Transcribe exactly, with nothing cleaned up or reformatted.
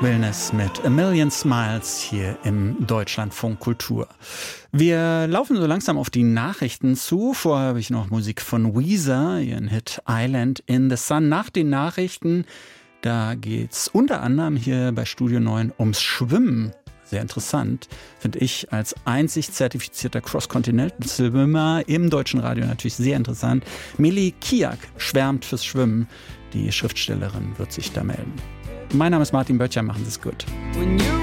Wellness mit A Million Smiles hier im Deutschlandfunk Kultur. Wir laufen so langsam auf die Nachrichten zu. Vorher habe ich noch Musik von Weezer, ihren Hit Island in the Sun. Nach den Nachrichten, da geht's unter anderem hier bei Studio neun ums Schwimmen. Sehr interessant, finde ich, als einzig zertifizierter Cross-Continental-Swimmer im deutschen Radio natürlich sehr interessant. Meli Kiak schwärmt fürs Schwimmen. Die Schriftstellerin wird sich da melden. Mein Name ist Martin Böttcher, machen Sie es gut.